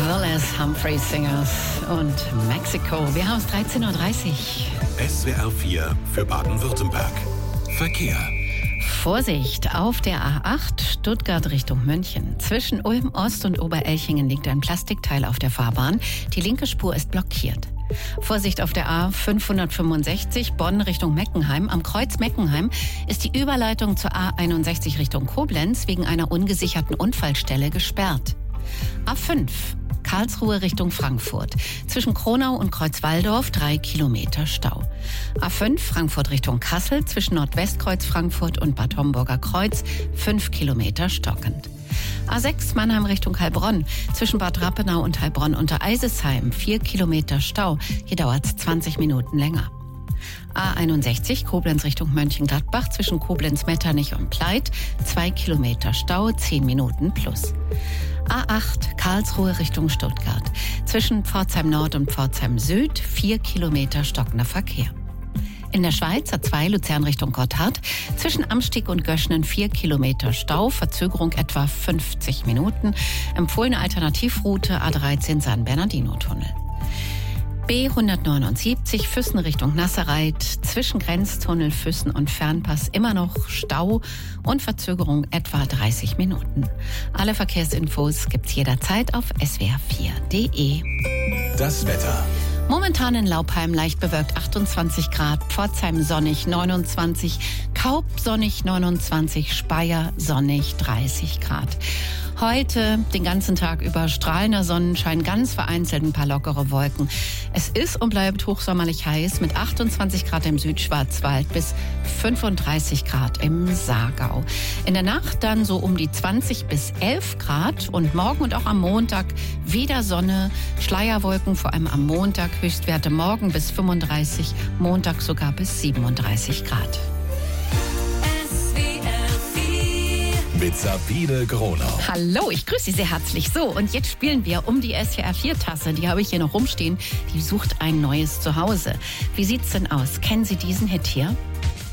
Wallace, Humphrey Singers und Mexico. Wir haben es 13.30 Uhr. SWR 4 für Baden-Württemberg. Verkehr. Vorsicht, auf der A8 Stuttgart Richtung München. Zwischen Ulm Ost und Oberelchingen liegt ein Plastikteil auf der Fahrbahn. Die linke Spur ist blockiert. Vorsicht auf der A565 Bonn Richtung Meckenheim. Am Kreuz Meckenheim ist die Überleitung zur A61 Richtung Koblenz wegen einer ungesicherten Unfallstelle gesperrt. A5 Karlsruhe Richtung Frankfurt. Zwischen Kronau und Kreuzwaldorf 3 Kilometer Stau. A5 Frankfurt Richtung Kassel. Zwischen Nordwestkreuz Frankfurt und Bad Homburger Kreuz 5 Kilometer stockend. A6 Mannheim Richtung Heilbronn. Zwischen Bad Rappenau und Heilbronn unter Eisesheim 4 Kilometer Stau. Hier dauert es 20 Minuten länger. A61 Koblenz Richtung Mönchengladbach. Zwischen Koblenz-Metternich und Pleit 2 Kilometer Stau, 10 Minuten plus. A8 Karlsruhe Richtung Stuttgart. Zwischen Pforzheim Nord und Pforzheim Süd 4 Kilometer stockender Verkehr. In der Schweiz A2 Luzern Richtung Gotthard. Zwischen Amstieg und Göschnen 4 Kilometer Stau, Verzögerung etwa 50 Minuten. Empfohlene Alternativroute A13 San Bernardino-Tunnel. B179 Füssen Richtung Nasserreit. Zwischen Grenztunnel Füssen und Fernpass immer noch Stau und Verzögerung etwa 30 Minuten. Alle Verkehrsinfos gibt's jederzeit auf swr4.de. Das Wetter. Momentan in Laupheim leicht bewölkt 28 Grad, Pforzheim sonnig 29, Kaub sonnig 29, Speyer sonnig 30 Grad. Heute den ganzen Tag über strahlender Sonnenschein, ganz vereinzelt ein paar lockere Wolken. Es ist und bleibt hochsommerlich heiß mit 28 Grad im Südschwarzwald bis 35 Grad im Saargau. In der Nacht dann so um die 20 bis 11 Grad und morgen und auch am Montag wieder Sonne, Schleierwolken, vor allem am Montag, Höchstwerte morgen bis 35, Montag sogar bis 37 Grad. Mit Sabine Gronau. Hallo, ich grüße Sie sehr herzlich. So, und jetzt spielen wir um die SWR4-Tasse. Die habe ich hier noch rumstehen. Die sucht ein neues Zuhause. Wie sieht's denn aus? Kennen Sie diesen Hit hier?